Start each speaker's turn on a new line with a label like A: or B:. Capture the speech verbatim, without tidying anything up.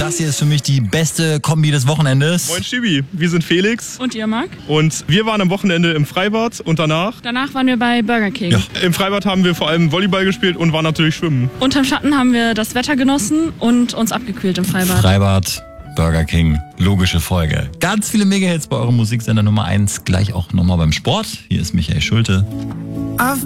A: Das hier ist für mich die beste Kombi des Wochenendes.
B: Moin Schibi, wir sind Felix.
C: Und ihr, Marc?
B: Und wir waren am Wochenende im Freibad und danach?
C: Danach waren wir bei Burger King.
B: Ja. Im Freibad haben wir vor allem Volleyball gespielt und waren natürlich schwimmen.
C: Unterm Schatten haben wir das Wetter genossen und uns abgekühlt im Freibad.
A: Freibad, Burger King, logische Folge. Ganz viele Mega-Hits bei eurem Musiksender Nummer eins. Gleich auch nochmal beim Sport. Hier ist Michael Schulte.